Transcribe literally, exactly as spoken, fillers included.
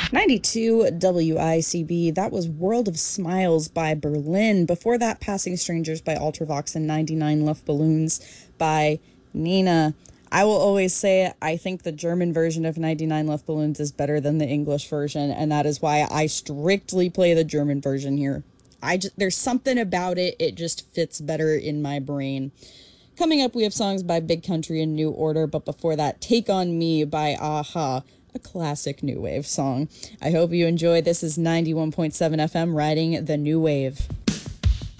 ninety-two W I C B, that was World of Smiles by Berlin. Before that, Passing Strangers by Ultravox and ninety-nine Left Balloons by Nina. I will always say I think the German version of ninety-nine Left Balloons is better than the English version, and that is why I strictly play the German version here. I just, there's something about it, it just fits better in my brain. Coming up, we have songs by Big Country and New Order, but before that, Take On Me by a-ha, a classic new wave song. I hope you enjoy. This is ninety-one point seven F M, riding the new wave.